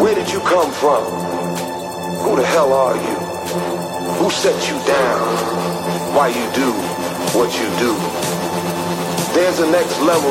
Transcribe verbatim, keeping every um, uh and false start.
Where did you come from? Who the hell are you? Who set you down? Why you do what you do? There's a next level